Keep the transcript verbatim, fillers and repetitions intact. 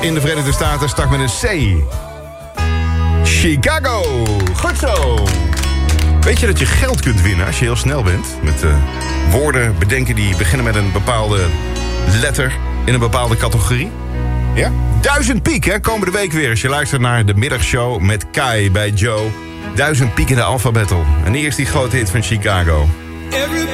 in de Verenigde Staten start met een C. Chicago. Goed zo. Weet je dat je geld kunt winnen als je heel snel bent? Met uh, woorden bedenken die beginnen met een bepaalde letter in een bepaalde categorie. Ja? Duizend piek, hè? Komende week weer. Als je luistert naar de middagshow met Kai bij Joe. Duizend piek in de Alpha Battle. En eerst die grote hit van Chicago.